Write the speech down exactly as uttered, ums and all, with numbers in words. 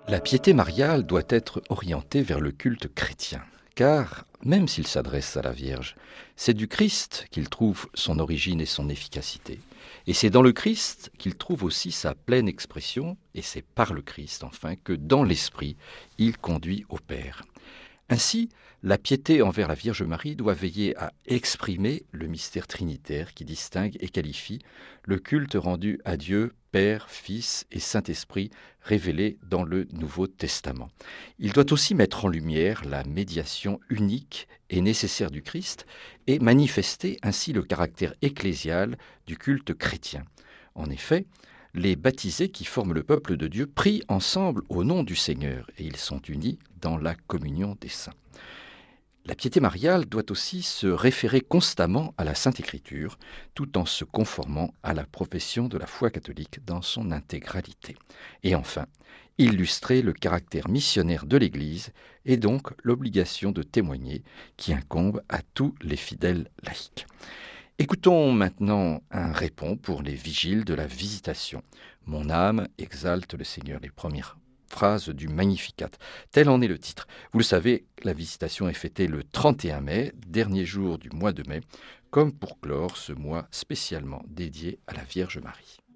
La piété mariale doit être orientée vers le culte chrétien, car même s'il s'adresse à la Vierge, c'est du Christ qu'il trouve son origine et son efficacité. Et c'est dans le Christ qu'il trouve aussi sa pleine expression, et c'est par le Christ enfin que dans l'Esprit, il conduit au Père. Ainsi, la piété envers la Vierge Marie doit veiller à exprimer le mystère trinitaire qui distingue et qualifie le culte rendu à Dieu, Père, Fils et Saint-Esprit, révélé dans le Nouveau Testament. Il doit aussi mettre en lumière la médiation unique et nécessaire du Christ et manifester ainsi le caractère ecclésial du culte chrétien. En effet, les baptisés qui forment le peuple de Dieu prient ensemble au nom du Seigneur et ils sont unis dans la communion des saints. La piété mariale doit aussi se référer constamment à la Sainte Écriture, tout en se conformant à la profession de la foi catholique dans son intégralité. Et enfin, illustrer le caractère missionnaire de l'Église et donc l'obligation de témoigner qui incombe à tous les fidèles laïcs. Écoutons maintenant un répond pour les vigiles de la Visitation. Mon âme exalte le Seigneur, les premières phrases du Magnificat. Tel en est le titre. Vous le savez, la Visitation est fêtée le trente et un mai, dernier jour du mois de mai, comme pour clore ce mois spécialement dédié à la Vierge Marie.